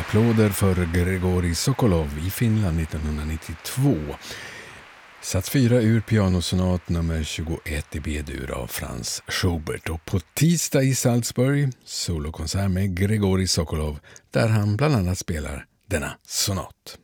Applåder för Grigorij Sokolov i Finland 1992. Sats 4 ur pianosonat nummer 21 i B-dur av Franz Schubert. Och på tisdag i Salzburg solokonsert med Grigorij Sokolov där han bland annat spelar denna sonat.